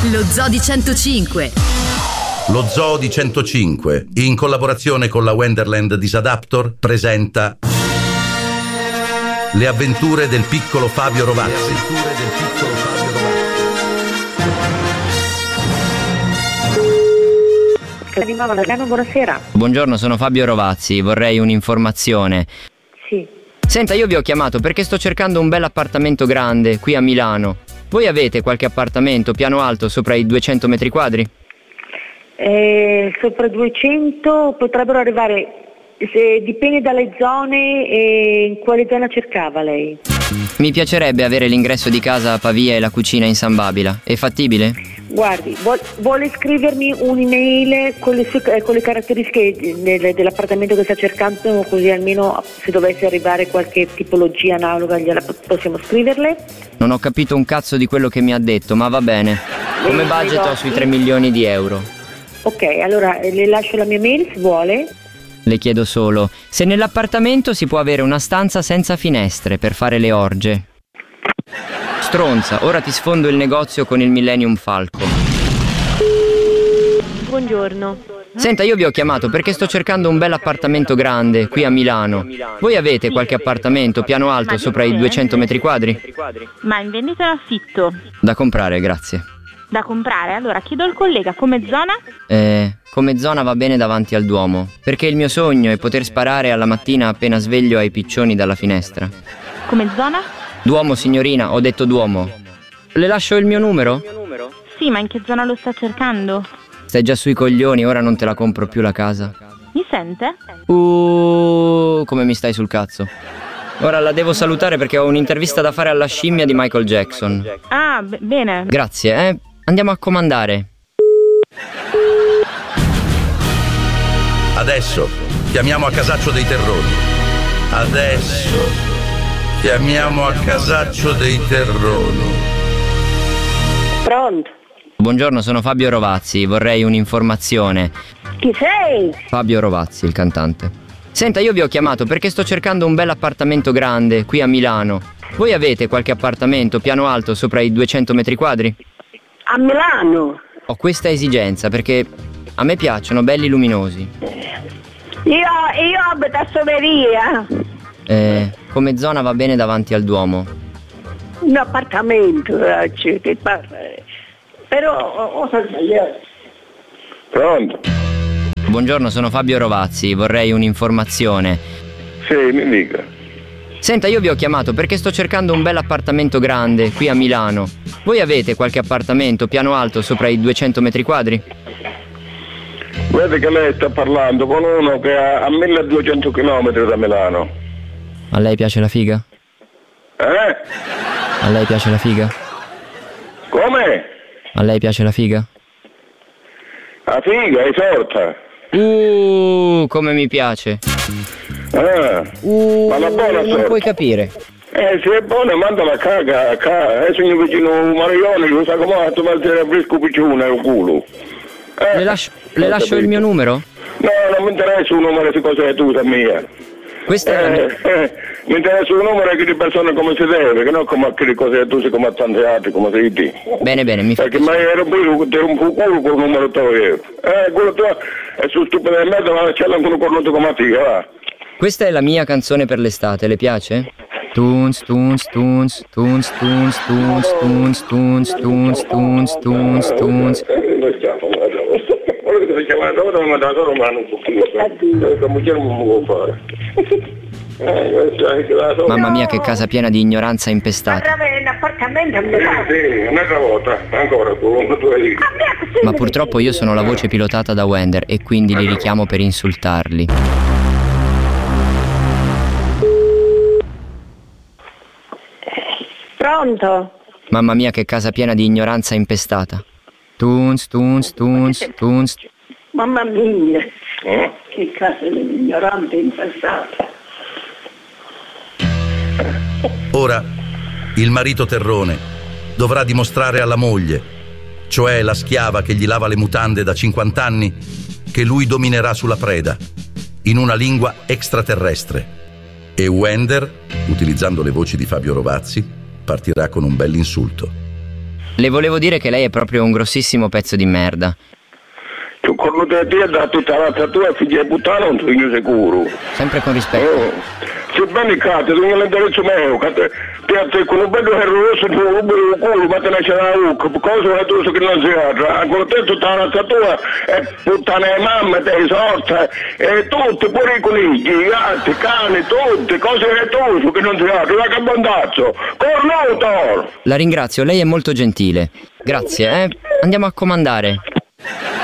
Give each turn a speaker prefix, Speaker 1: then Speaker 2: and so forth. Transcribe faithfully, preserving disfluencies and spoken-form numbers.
Speaker 1: Lo Zoo di centocinque.
Speaker 2: Lo Zoo di centocinque, in collaborazione con la Wonderland Disadaptor, presenta Le avventure del piccolo Fabio Rovazzi. Le avventure del piccolo Fabio
Speaker 3: Rovazzi. Buonasera.
Speaker 4: Buongiorno, sono Fabio Rovazzi, vorrei un'informazione.
Speaker 3: Sì.
Speaker 4: Senta, io vi ho chiamato perché sto cercando un bel appartamento grande qui a Milano. Voi avete qualche appartamento piano alto sopra i duecento metri quadri?
Speaker 3: Eh, sopra duecento potrebbero arrivare, se, dipende dalle zone, e in quale zona cercava lei?
Speaker 4: Mi piacerebbe avere l'ingresso di casa a Pavia e la cucina in San Babila. È fattibile?
Speaker 3: Guardi, vuol, vuole scrivermi un'email con le, sue, con le caratteristiche del, dell'appartamento che sta cercando, così almeno se dovesse arrivare qualche tipologia analoga gliela possiamo scriverle?
Speaker 4: Non ho capito un cazzo di quello che mi ha detto, ma va bene. Come budget ho sui tre milioni di euro.
Speaker 3: Ok, allora le lascio la mia mail se vuole.
Speaker 4: Le chiedo solo se nell'appartamento si può avere una stanza senza finestre per fare le orge. Stronza, ora ti sfondo il negozio con il Millennium Falcon.
Speaker 3: Buongiorno.
Speaker 4: Senta, io vi ho chiamato perché sto cercando un bel appartamento grande qui a Milano. Voi avete qualche appartamento piano alto sopra i duecento metri quadri?
Speaker 5: Ma in vendita o in affitto?
Speaker 4: Da comprare, grazie.
Speaker 5: Da comprare? Allora chiedo al collega, come zona?
Speaker 4: Eh, come zona va bene davanti al Duomo, perché il mio sogno è poter sparare alla mattina appena sveglio ai piccioni dalla finestra.
Speaker 5: Come zona?
Speaker 4: Duomo, signorina, ho detto Duomo. Le lascio il mio numero?
Speaker 5: Sì, ma in che zona lo sta cercando?
Speaker 4: Stai già sui coglioni, ora non te la compro più la casa.
Speaker 5: Mi sente?
Speaker 4: Uh, come mi stai sul cazzo. Ora la devo salutare perché ho un'intervista da fare alla scimmia di Michael Jackson.
Speaker 5: Ah, b- bene.
Speaker 4: Grazie, eh. Andiamo a comandare.
Speaker 2: Adesso chiamiamo a Casaccio dei Terroni. Adesso chiamiamo a Casaccio dei Terroni.
Speaker 3: Pronto?
Speaker 4: Buongiorno, sono Fabio Rovazzi, vorrei un'informazione.
Speaker 3: Chi sei?
Speaker 4: Fabio Rovazzi, il cantante. Senta, io vi ho chiamato perché sto cercando un bel appartamento grande qui a Milano. Voi avete qualche appartamento piano alto sopra i duecento metri quadri?
Speaker 3: A Milano?
Speaker 4: Ho questa esigenza perché a me piacciono belli luminosi.
Speaker 3: Io, io abito a Soveria.
Speaker 4: Eh, come zona va bene davanti al Duomo.
Speaker 3: Un appartamento, eh, che parla. Però ho sbagliato.
Speaker 6: Pronto?
Speaker 4: Buongiorno, sono Fabio Rovazzi, vorrei un'informazione.
Speaker 6: Sì, mi dica.
Speaker 4: Senta, io vi ho chiamato perché sto cercando un bel appartamento grande qui a Milano. Voi avete qualche appartamento piano alto sopra i duecento metri quadri?
Speaker 6: Vede che lei sta parlando con uno che è a milleduecento chilometri da Milano.
Speaker 4: A lei piace la figa?
Speaker 6: Eh?
Speaker 4: A lei piace la figa?
Speaker 6: Come?
Speaker 4: A lei piace la figa?
Speaker 6: La figa, è sorta.
Speaker 4: Uh, come mi piace.
Speaker 6: Ah,
Speaker 4: Uh,
Speaker 6: ma la buona
Speaker 4: non
Speaker 6: sorta.
Speaker 4: puoi capire.
Speaker 6: Eh, se è buona, mandala a caga, a caga. Eh, signor vicino Marione, lo sa come ha trovato il fresco piccione al culo. Eh,
Speaker 4: Le lascio, le
Speaker 6: ho
Speaker 4: lascio il
Speaker 6: capito.
Speaker 4: mio numero?
Speaker 6: No, non mi interessa un numero di cose tue, mia.
Speaker 4: Questa è la
Speaker 6: Eh,
Speaker 4: mia...
Speaker 6: eh, mi interessa un numero che di persone come si deve, che non come a che di cose tue, come a tanti altri, come sei te.
Speaker 4: Bene, bene, mi fa
Speaker 6: Perché mai ero più ti rompo il culo con il numero tuo io. Eh, quello tuo è su stupido di merda, ma c'è anche un cornuto come a te, va.
Speaker 4: Questa è la mia canzone per l'estate, le piace? Tunes, tunes, tunes, tunes, tunes, tunes, tunes, tunes, tunes, tunes, tunes, tunes.
Speaker 6: Lo schiaffo, guarda. Quello che ti chiamava ora, ma da ora mano un pochino. La moglie non mi può fare.
Speaker 4: Mamma mia, che casa piena di ignoranza impestata.
Speaker 3: Un appartamento a
Speaker 6: Sì,
Speaker 3: Milano.
Speaker 6: sì, un'altra volta, ancora tu, tu hai detto.
Speaker 4: Ma purtroppo io sono la voce pilotata da Wender e quindi li richiamo per insultarli.
Speaker 3: Pronto?
Speaker 4: Mamma mia, che casa piena di ignoranza impestata. Tunes, tunes, tunes, tunes.
Speaker 3: Mamma mia,
Speaker 6: Eh?
Speaker 3: che casa ignorante infestata.
Speaker 2: Ora il marito terrone dovrà dimostrare alla moglie, cioè la schiava che gli lava le mutande da cinquanta anni, che lui dominerà sulla preda, in una lingua extraterrestre. E Wender, utilizzando le voci di Fabio Rovazzi, partirà con un bell'insulto.
Speaker 4: Le volevo dire che lei è proprio un grossissimo pezzo di merda.
Speaker 6: Tu con te ti hai dato tutta la tua figlia di puttana, non sono sicuro.
Speaker 4: Sempre con rispetto.
Speaker 6: Oh. Se bene cate, tu non l'indirizzo mio, che ti ha con un bello herro rosso, tu un bello culo, ma te ne c'è la ucca, cosa è tu che non si ha, con te tutta la tua, e puttana e mamma, te sorta, e tutti, pure i conigli, i gatti, i cani, tutti, cose è tu che non si ha, tu vai a bondazzo, cornuto!
Speaker 4: La ringrazio, lei è molto gentile. Grazie, eh. Andiamo a comandare.